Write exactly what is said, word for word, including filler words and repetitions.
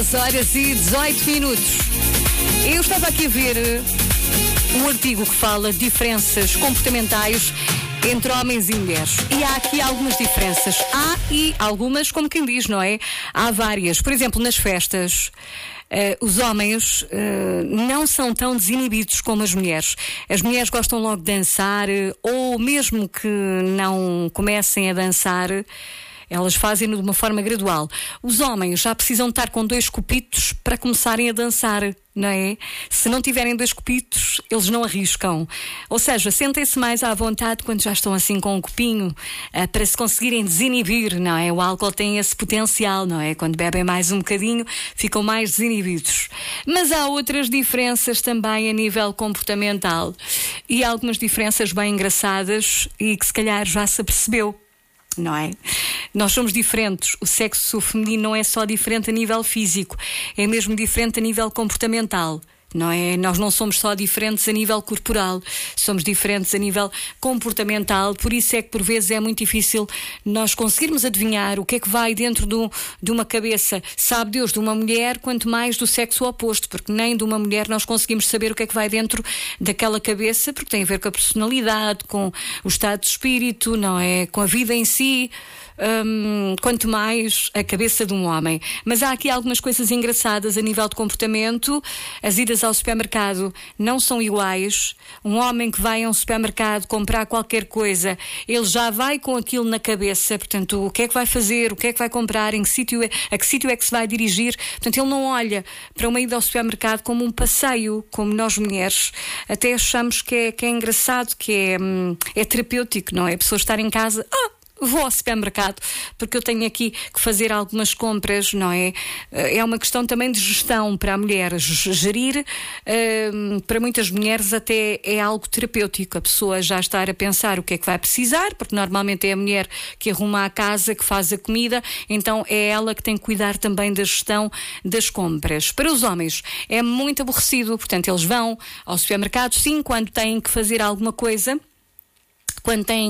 dez horas e dezoito minutos. Eu estava aqui a ver um artigo que fala de diferenças comportamentais entre homens e mulheres. E há aqui algumas diferenças. Há e algumas, como quem diz, não é? Há várias. Por exemplo, nas festas, uh, os homens uh, não são tão desinibidos como as mulheres. As mulheres gostam logo de dançar, uh, ou mesmo que não comecem a dançar, elas fazem-no de uma forma gradual. Os homens já precisam de estar com dois copitos para começarem a dançar, não é? Se não tiverem dois copitos, eles não arriscam. Ou seja, sentem-se mais à vontade quando já estão assim com um copinho, uh, para se conseguirem desinibir, não é? O álcool tem esse potencial, não é? Quando bebem mais um bocadinho, ficam mais desinibidos. Mas há outras diferenças também a nível comportamental. E há algumas diferenças bem engraçadas e que se calhar já se apercebeu, não é? Nós somos diferentes. O sexo feminino não é só diferente a nível físico, é mesmo diferente a nível comportamental, não é? Nós não somos só diferentes a nível corporal, somos diferentes a nível comportamental. Por isso é que por vezes é muito difícil nós conseguirmos adivinhar o que é que vai dentro do, de uma cabeça, sabe Deus, de uma mulher, quanto mais do sexo oposto, porque nem de uma mulher nós conseguimos saber o que é que vai dentro daquela cabeça, porque tem a ver com a personalidade, com o estado de espírito, não é? Com a vida em si. Hum, quanto mais a cabeça de um homem. Mas há aqui algumas coisas engraçadas a nível de comportamento. As idas ao supermercado não são iguais. Um homem que vai a um supermercado comprar qualquer coisa, ele já vai com aquilo na cabeça. Portanto, o que é que vai fazer, o que é que vai comprar, em que sítio é, a que sítio é que se vai dirigir. Portanto, ele não olha para uma ida ao supermercado como um passeio, como nós mulheres até achamos que é, que é engraçado, que é, hum, é terapêutico, não é? A pessoa estar em casa, ah, vou ao supermercado porque eu tenho aqui que fazer algumas compras, não é? É uma questão também de gestão para a mulher. Gerir, uh, para muitas mulheres até é algo terapêutico. A pessoa já estar a pensar o que é que vai precisar, porque normalmente é a mulher que arruma a casa, que faz a comida, então é ela que tem que cuidar também da gestão das compras. Para os homens é muito aborrecido, portanto eles vão ao supermercado, sim, quando têm que fazer alguma coisa, quando têm